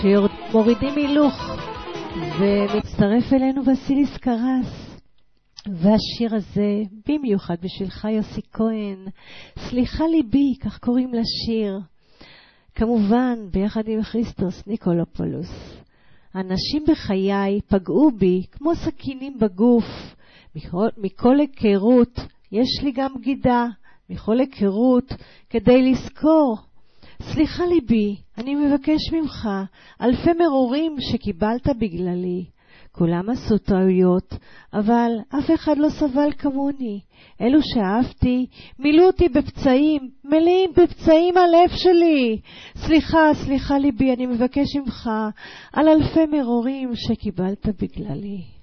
מורידים הילוך, ומצטרף אלינו וסיליס קרס. והשיר הזה במיוחד בשבילך יוסי כהן, סליחה ליבי, כך קוראים לשיר. כמובן ביחד עם כריסטוס ניקולופולוס. אנשים בחיי פגעו בי כמו סכינים בגוף. מכל היכרות יש לי גם בגידה, מכל היכרות כדי לזכור. סליחה ליבי, אני מבקש ממך, אלפי מרורים שקיבלת בגללי. כולם עשו טעויות, אבל אף אחד לא סבל כמוני. אלו שאהבתי מילאו אותי בפצעים, מלאים בפצעים הלב שלי. סליחה ליבי, אני מבקש ממך על אלפי מרורים שקיבלת בגללי.